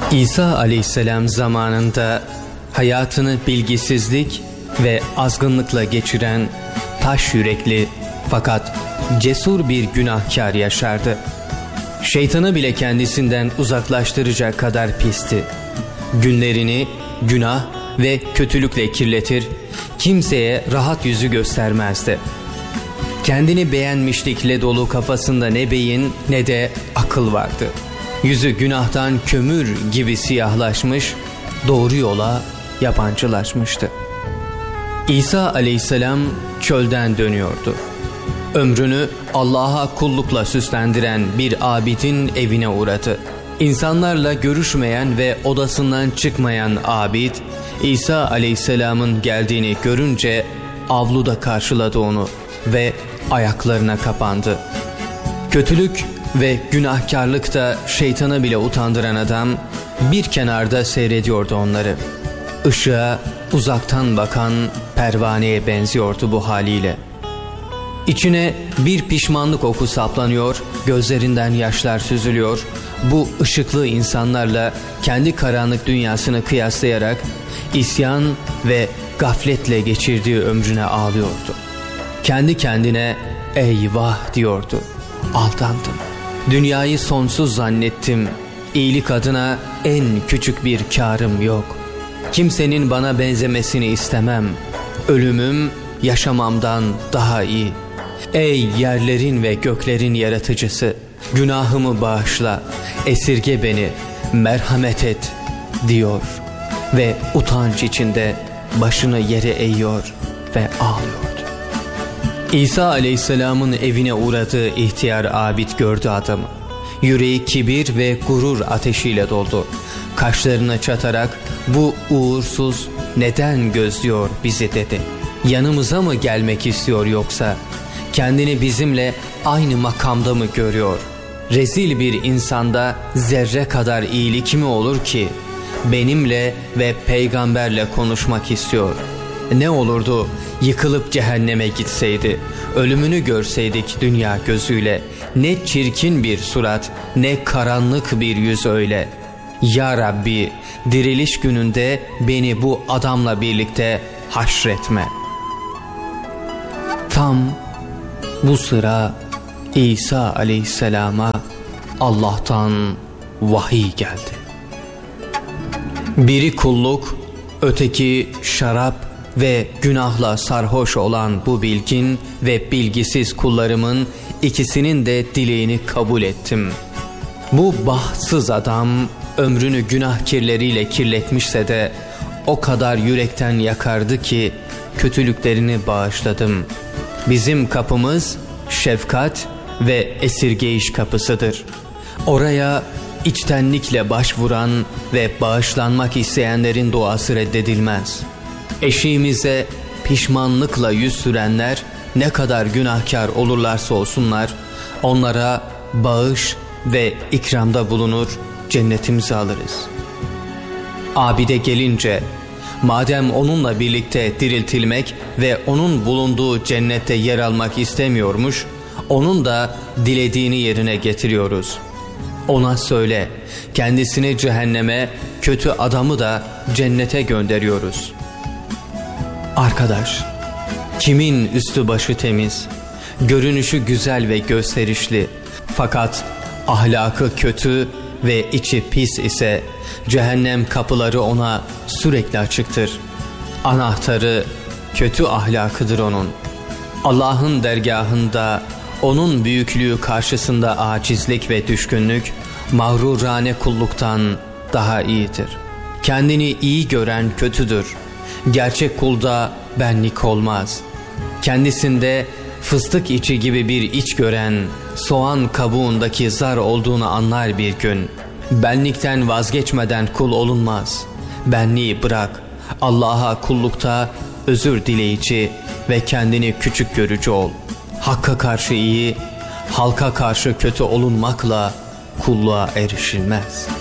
İsa aleyhisselam zamanında hayatını bilgisizlik ve azgınlıkla geçiren taş yürekli fakat cesur bir günahkar yaşardı. Şeytanı bile kendisinden uzaklaştıracak kadar pisti. Günlerini günah ve kötülükle kirletir, kimseye rahat yüzü göstermezdi. Kendini beğenmişlikle dolu kafasında ne beyin ne de akıl vardı. Yüzü günahtan kömür gibi siyahlaşmış, doğru yola yabancılaşmıştı. İsa aleyhisselam çölden dönüyordu. Ömrünü Allah'a kullukla süslendiren bir abidin evine uğradı. İnsanlarla görüşmeyen ve odasından çıkmayan abid, İsa aleyhisselamın geldiğini görünce avluda karşıladı onu ve ayaklarına kapandı. Kötülük ve günahkarlıkta şeytanı bile utandıran adam bir kenarda seyrediyordu onları. Işığa uzaktan bakan pervaneye benziyordu bu haliyle. İçine bir pişmanlık oku saplanıyor, gözlerinden yaşlar süzülüyor. Bu ışıklı insanlarla kendi karanlık dünyasını kıyaslayarak isyan ve gafletle geçirdiği ömrüne ağlıyordu. Kendi kendine eyvah diyordu. Aldandım. Dünyayı sonsuz zannettim. İyilik adına en küçük bir kârım yok. Kimsenin bana benzemesini istemem. Ölümüm yaşamamdan daha iyi. Ey yerlerin ve göklerin yaratıcısı, günahımı bağışla, esirge beni, merhamet et diyor ve utanç içinde başını yere eğiyor ve ağlıyordu. İsa aleyhisselamın evine uğradığı ihtiyar abid gördü adamı. Yüreği kibir ve gurur ateşiyle doldu. Kaşlarını çatarak bu uğursuz neden gözlüyor bizi dedi. Yanımıza mı gelmek istiyor yoksa? Kendini bizimle aynı makamda mı görüyor? Rezil bir insanda zerre kadar iyilik mi olur ki? Benimle ve peygamberle konuşmak istiyor. Ne olurdu yıkılıp cehenneme gitseydi, ölümünü görseydik dünya gözüyle. Ne çirkin bir surat, ne karanlık bir yüz öyle. Ya Rabbi, diriliş gününde beni bu adamla birlikte haşretme. Tam bu sıra İsa aleyhisselama Allah'tan vahiy geldi. Biri kulluk, öteki şarap ve günahla sarhoş olan bu bilgin ve bilgisiz kullarımın ikisinin de dileğini kabul ettim. Bu bahtsız adam ömrünü günah kirleriyle kirletmişse de o kadar yürekten yakardı ki kötülüklerini bağışladım. Bizim kapımız şefkat ve esirgeyiş kapısıdır. Oraya içtenlikle başvuran ve bağışlanmak isteyenlerin duası reddedilmez. Eşiğimize pişmanlıkla yüz sürenler ne kadar günahkar olurlarsa olsunlar, onlara bağış ve ikramda bulunur, cennetimizi alırız. Abide gelince, madem onunla birlikte diriltilmek ve onun bulunduğu cennette yer almak istemiyormuş, onun da dilediğini yerine getiriyoruz. Ona söyle, kendisini cehenneme, kötü adamı da cennete gönderiyoruz. Arkadaş, kimin üstü başı temiz, görünüşü güzel ve gösterişli, fakat ahlakı kötü ve içi pis ise cehennem kapıları ona sürekli açıktır. Anahtarı kötü ahlakıdır onun. Allah'ın dergahında onun büyüklüğü karşısında acizlik ve düşkünlük mağrurane kulluktan daha iyidir. Kendini iyi gören kötüdür. Gerçek kulda benlik olmaz. Kendisinde fıstık içi gibi bir iç gören soğan kabuğundaki zar olduğunu anlar bir gün. Benlikten vazgeçmeden kul olunmaz. Benliği bırak. Allah'a kullukta özür dileyici ve kendini küçük görücü ol. Hakka karşı iyi, halka karşı kötü olunmakla kulluğa erişilmez.